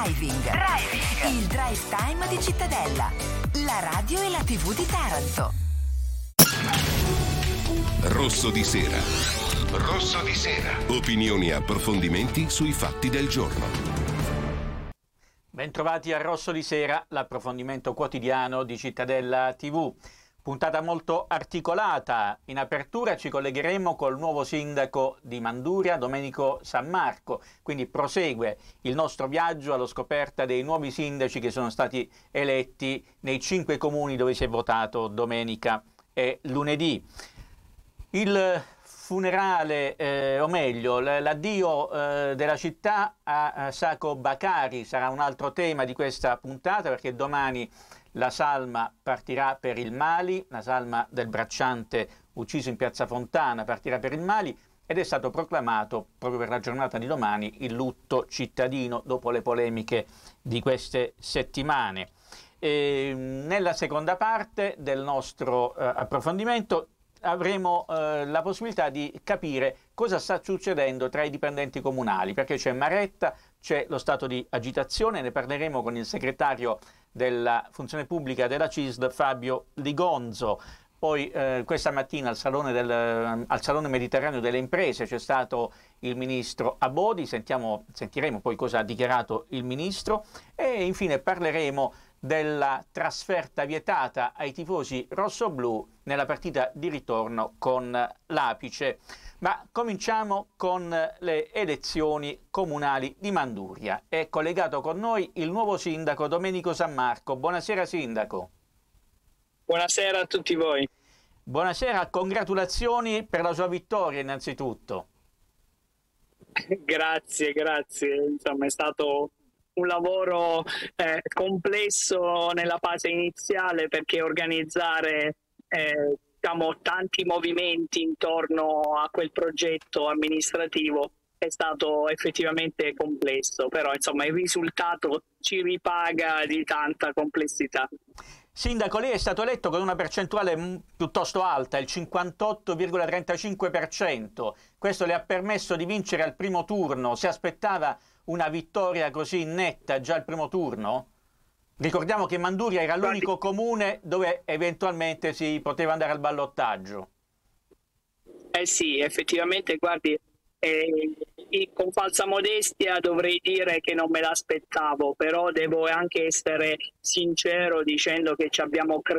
Il drive time di Cittadella. La radio e la TV di Taranto. Rosso di sera. Rosso di sera. Opinioni e approfondimenti sui fatti del giorno. Bentrovati a Rosso di sera, l'approfondimento quotidiano di Cittadella TV. Puntata molto articolata. In apertura ci collegheremo col nuovo sindaco di Manduria, Domenico San Marco. Quindi prosegue il nostro viaggio alla scoperta dei nuovi sindaci che sono stati eletti nei 5 comuni dove si è votato domenica e lunedì. Il funerale, o meglio, l'addio della città a Sacco Bakari sarà un altro tema di questa puntata, perché domani la salma partirà per il Mali, la salma del bracciante ucciso in Piazza Fontana partirà per il Mali ed è stato proclamato proprio per la giornata di domani il lutto cittadino dopo le polemiche di queste settimane. Nella seconda parte del nostro approfondimento avremo la possibilità di capire cosa sta succedendo tra i dipendenti comunali, perché c'è Maretta, c'è lo stato di agitazione, ne parleremo con il segretario della funzione pubblica della CISD, Fabio Ligonzo. Poi questa mattina al Salone Mediterraneo delle Imprese c'è stato il ministro Abodi, sentiremo poi cosa ha dichiarato il ministro, e infine parleremo della trasferta vietata ai tifosi rossoblù nella partita di ritorno con l'Apice. Ma cominciamo con le elezioni comunali di Manduria. È collegato con noi il nuovo sindaco Domenico San Marco. Buonasera sindaco. Buonasera a tutti voi. Buonasera, congratulazioni per la sua vittoria innanzitutto. Grazie. Insomma, è stato un lavoro complesso nella fase iniziale, perché organizzare tanti movimenti intorno a quel progetto amministrativo è stato effettivamente complesso, però insomma il risultato ci ripaga di tanta complessità. Sindaco, lei è stato eletto con una percentuale piuttosto alta, il 58,35%. Questo le ha permesso di vincere al primo turno. Si aspettava una vittoria così netta già al primo turno? Ricordiamo che Manduria era l'unico comune dove eventualmente si poteva andare al ballottaggio. Sì, effettivamente, guardi, con falsa modestia dovrei dire che non me l'aspettavo, però devo anche essere sincero dicendo che ci abbiamo